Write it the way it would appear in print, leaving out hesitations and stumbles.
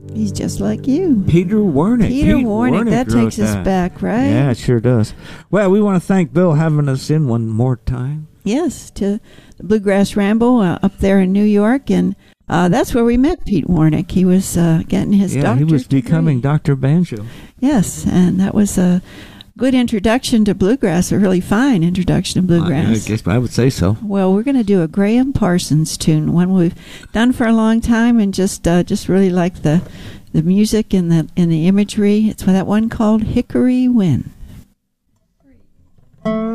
He's just like you. Peter Warnick. Peter Warnick. That takes us back, right? Yeah, it sure does. Well, we want to thank Bill having us in one more time. Yes, to the Bluegrass Ramble up there in New York. And that's where we met Pete Warnick. He was getting his doctorate. Yeah, he was becoming Dr. Banjo. Yes, and that was a good introduction to bluegrass, a really fine introduction to bluegrass. I guess I would say so. Well, we're going to do a Graham Parsons tune, one we've done for a long time, and just really like the music and the imagery. It's that one called Hickory Wind.